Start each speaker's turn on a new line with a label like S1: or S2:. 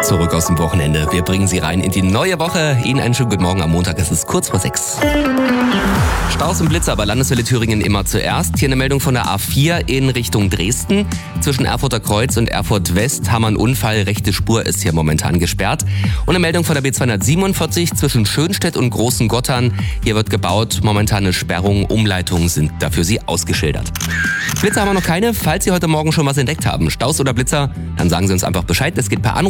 S1: Zurück aus dem Wochenende. Wir bringen Sie rein in die neue Woche. Ihnen einen schönen guten Morgen am Montag. Es ist kurz vor 6. Staus und Blitzer bei Landeswelle Thüringen immer zuerst. Hier eine Meldung von der A4 in Richtung Dresden. Zwischen Erfurter Kreuz und Erfurt West haben wir einen Unfall. Rechte Spur ist hier momentan gesperrt. Und eine Meldung von der B247 zwischen Schönstedt und Großen Gottern. Hier wird gebaut. Momentan eine Sperrung. Umleitungen sind dafür Sie ausgeschildert. Blitzer haben wir noch keine. Falls Sie heute Morgen schon was entdeckt haben, Staus oder Blitzer, dann sagen Sie uns einfach Bescheid. Es geht per Anruf